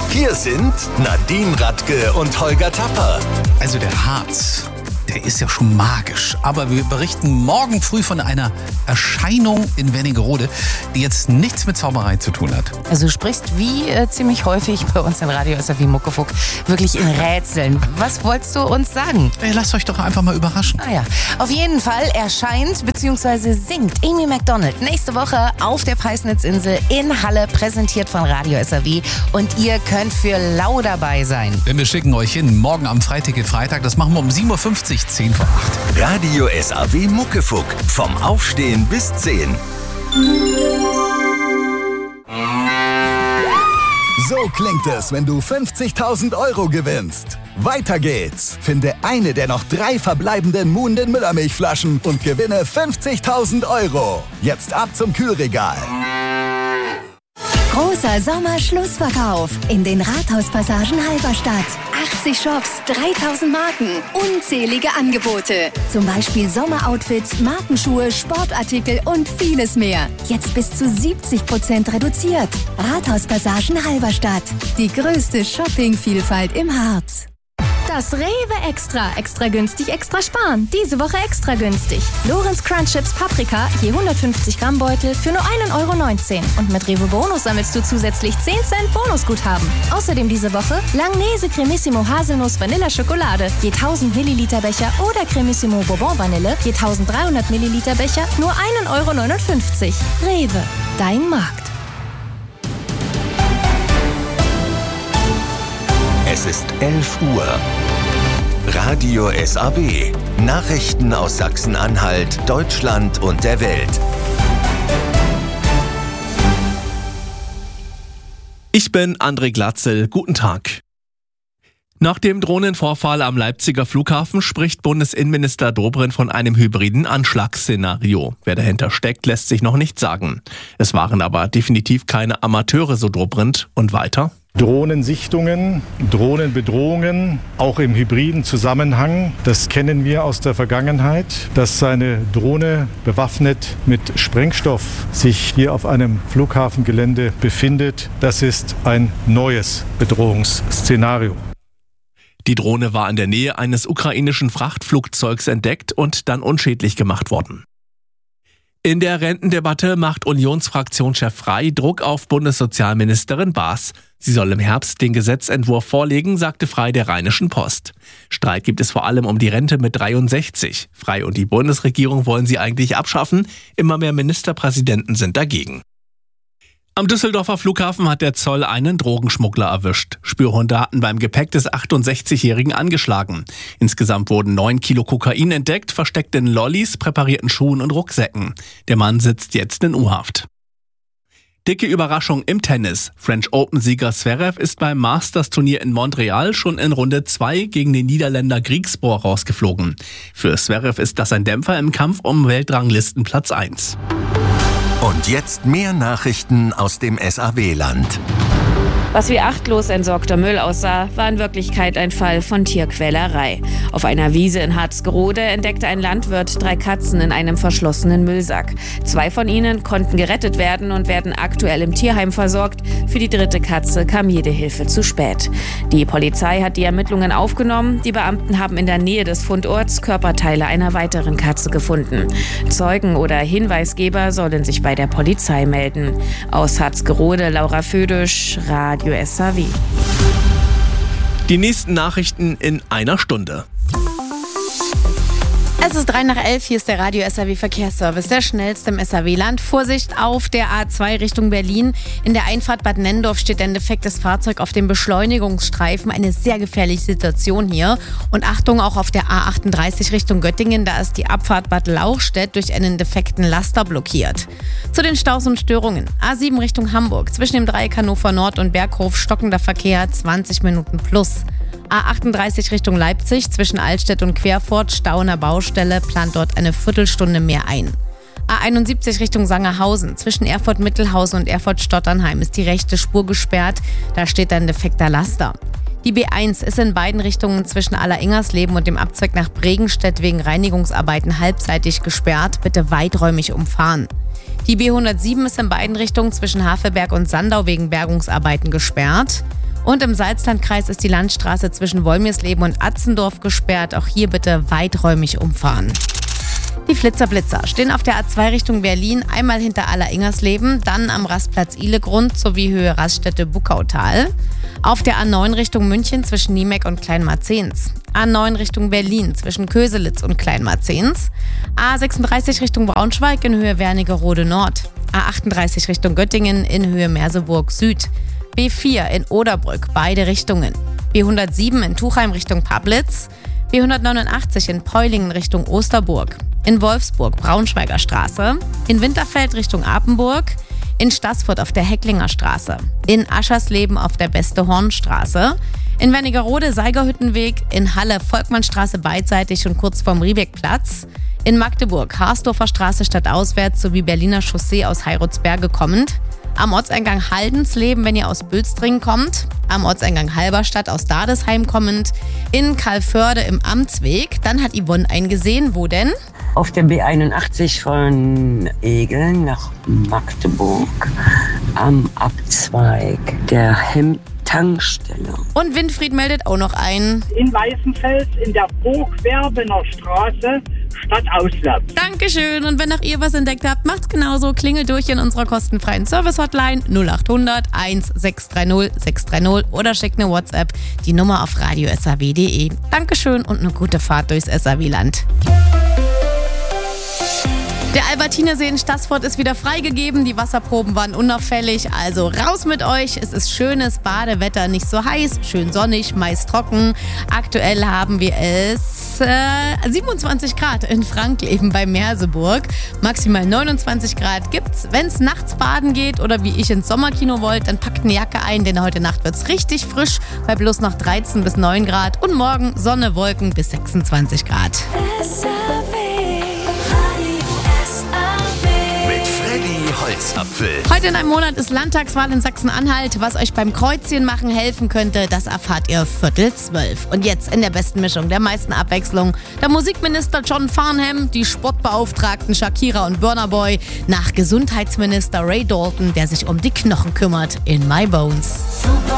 Hier sind Nadine Radke und Holger Tapper. Also der Harz, der ist ja schon magisch. Aber wir berichten morgen früh von einer Erscheinung in Wernigerode, die jetzt nichts mit Zauberei zu tun hat. Also du sprichst wie ziemlich häufig bei uns in Radio SRW Muckefuck wirklich in Rätseln. Was wolltest du uns sagen? Lasst euch doch einfach mal überraschen. Ah ja, auf jeden Fall erscheint bzw. singt Amy Macdonald nächste Woche auf der Peisnitzinsel in Halle, präsentiert von Radio SRW. Und ihr könnt für lau dabei sein. Denn wir schicken euch hin, morgen am Freitag. Das machen wir um 7.50 Uhr, 10 vor 8. Radio SRW Muckefuck. Vom Aufstehen bis 10. So klingt es, wenn du 50.000 Euro gewinnst. Weiter geht's. Finde eine der noch 3 verbleibenden Muhnden Müllermilchflaschen und gewinne 50.000 Euro. Jetzt ab zum Kühlregal. Großer Sommerschlussverkauf in den Rathauspassagen Halberstadt. 80 Shops, 3000 Marken, unzählige Angebote. Zum Beispiel Sommeroutfits, Markenschuhe, Sportartikel und vieles mehr. Jetzt bis zu 70% reduziert. Rathauspassagen Halberstadt. Die größte Shoppingvielfalt im Harz. Das Rewe Extra. Extra günstig, extra sparen. Diese Woche extra günstig. Lorenz Crunch Chips Paprika, je 150 Gramm Beutel für nur 1,19 €. Und mit Rewe Bonus sammelst du zusätzlich 10 Cent Bonusguthaben. Außerdem diese Woche Langnese Cremissimo Haselnuss Vanilla Schokolade, je 1000 Milliliter Becher oder Cremissimo Bourbon Vanille, je 1300 Milliliter Becher, nur 1,59 €. Rewe, dein Markt. Es ist 11 Uhr. Radio SAW. Nachrichten aus Sachsen-Anhalt, Deutschland und der Welt. Ich bin André Glatzel. Guten Tag. Nach dem Drohnenvorfall am Leipziger Flughafen spricht Bundesinnenminister Dobrindt von einem hybriden Anschlagsszenario. Wer dahinter steckt, lässt sich noch nicht sagen. Es waren aber definitiv keine Amateure, so Dobrindt. Und weiter? Drohnensichtungen, Drohnenbedrohungen, auch im hybriden Zusammenhang, das kennen wir aus der Vergangenheit. Dass eine Drohne bewaffnet mit Sprengstoff sich hier auf einem Flughafengelände befindet, das ist ein neues Bedrohungsszenario. Die Drohne war in der Nähe eines ukrainischen Frachtflugzeugs entdeckt und dann unschädlich gemacht worden. In der Rentendebatte macht Unionsfraktionschef Frey Druck auf Bundessozialministerin Baas. Sie soll im Herbst den Gesetzentwurf vorlegen, sagte Frey der Rheinischen Post. Streit gibt es vor allem um die Rente mit 63. Frey und die Bundesregierung wollen sie eigentlich abschaffen. Immer mehr Ministerpräsidenten sind dagegen. Am Düsseldorfer Flughafen hat der Zoll einen Drogenschmuggler erwischt. Spürhunde hatten beim Gepäck des 68-Jährigen angeschlagen. Insgesamt wurden 9 Kilo Kokain entdeckt, versteckt in Lollis, präparierten Schuhen und Rucksäcken. Der Mann sitzt jetzt in U-Haft. Dicke Überraschung im Tennis. French Open-Sieger Zverev ist beim Masters-Turnier in Montreal schon in Runde 2 gegen den Niederländer Griekspoor rausgeflogen. Für Zverev ist das ein Dämpfer im Kampf um Weltranglistenplatz 1. Und jetzt mehr Nachrichten aus dem SAW-Land. Was wie achtlos entsorgter Müll aussah, war in Wirklichkeit ein Fall von Tierquälerei. Auf einer Wiese in Harzgerode entdeckte ein Landwirt 3 Katzen in einem verschlossenen Müllsack. 2 von ihnen konnten gerettet werden und werden aktuell im Tierheim versorgt. Für die 3. Katze kam jede Hilfe zu spät. Die Polizei hat die Ermittlungen aufgenommen. Die Beamten haben in der Nähe des Fundorts Körperteile einer weiteren Katze gefunden. Zeugen oder Hinweisgeber sollen sich bei der Polizei melden. Aus Harzgerode, Laura Födisch, Radio SAW. Die nächsten Nachrichten in einer Stunde. Es ist 11:03, hier ist der Radio SAW Verkehrsservice, der schnellste im SAW-Land. Vorsicht auf der A2 Richtung Berlin. In der Einfahrt Bad Nennendorf steht ein defektes Fahrzeug auf dem Beschleunigungsstreifen. Eine sehr gefährliche Situation hier. Und Achtung auch auf der A38 Richtung Göttingen. Da ist die Abfahrt Bad Lauchstädt durch einen defekten Laster blockiert. Zu den Staus und Störungen. A7 Richtung Hamburg. Zwischen dem Dreieck Hannover Nord und Berghof stockender Verkehr, 20 Minuten plus. A38 Richtung Leipzig, zwischen Altstedt und Querfurt, Stau an der Baustelle, plant dort eine Viertelstunde mehr ein. A71 Richtung Sangerhausen, zwischen Erfurt-Mittelhausen und Erfurt-Stotternheim ist die rechte Spur gesperrt, da steht ein defekter Laster. Die B1 ist in beiden Richtungen zwischen Aller-Ingersleben und dem Abzweig nach Bregenstedt wegen Reinigungsarbeiten halbseitig gesperrt, bitte weiträumig umfahren. Die B107 ist in beiden Richtungen zwischen Havelberg und Sandau wegen Bergungsarbeiten gesperrt. Und im Salzlandkreis ist die Landstraße zwischen Wolmirsleben und Atzendorf gesperrt. Auch hier bitte weiträumig umfahren. Die Flitzer-Blitzer stehen auf der A2 Richtung Berlin, einmal hinter Aller-Ingersleben, dann am Rastplatz Ihlegrund sowie Höhe Raststätte Buckautal. Auf der A9 Richtung München zwischen Niemeck und Kleinmarzens. A9 Richtung Berlin zwischen Köselitz und Kleinmarzens. A36 Richtung Braunschweig in Höhe Wernigerode Nord. A38 Richtung Göttingen in Höhe Merseburg Süd. B4 in Oderbrück, beide Richtungen. B107 in Tuchheim Richtung Pablitz. B189 in Peulingen Richtung Osterburg. In Wolfsburg Braunschweiger Straße. In Winterfeld Richtung Apenburg. In Staßfurt auf der Hecklinger Straße. In Aschersleben auf der Beste-Horn-Straße. In Wernigerode Seigerhüttenweg. In Halle Volkmannstraße beidseitig und kurz vorm Riebeckplatz. In Magdeburg Harsdorfer Straße stadtauswärts sowie Berliner Chaussee aus Heirutsberge kommend. Am Ortseingang Haldensleben, wenn ihr aus Bülstringen kommt. Am Ortseingang Halberstadt aus Dardesheim kommend. In Calvörde im Amtsweg. Dann hat Yvonne eingesehen, wo denn? Auf der B81 von Egeln nach Magdeburg am Abzweig der Tankstelle. Und Winfried meldet auch noch ein. In Weißenfels in der Burgwerbener Straße stadtauswärts. Dankeschön. Und wenn auch ihr was entdeckt habt, macht's genauso. Klingelt durch in unserer kostenfreien Service-Hotline 0800 1630 630 oder schickt eine WhatsApp, die Nummer auf radio.saw.de. Dankeschön und eine gute Fahrt durchs SAW-Land. Der Albertinersee in Staßfurt ist wieder freigegeben. Die Wasserproben waren unauffällig. Also raus mit euch. Es ist schönes Badewetter, nicht so heiß, schön sonnig, meist trocken. Aktuell haben wir es 27 Grad in Frankleben bei Merseburg. Maximal 29 Grad gibt's. Wenn es nachts baden geht oder wie ich ins Sommerkino wollt, dann packt eine Jacke ein, denn heute Nacht wird's richtig frisch bei bloß noch 13 bis 9 Grad. Und morgen Sonne, Wolken bis 26 Grad. Holzapfel. Heute in einem Monat ist Landtagswahl in Sachsen-Anhalt. Was euch beim Kreuzchen machen helfen könnte, das erfahrt ihr 11:45. Und jetzt in der besten Mischung, der meisten Abwechslung, der Musikminister John Farnham, die Sportbeauftragten Shakira und Burna Boy, nach Gesundheitsminister Ray Dalton, der sich um die Knochen kümmert, in My Bones. Super.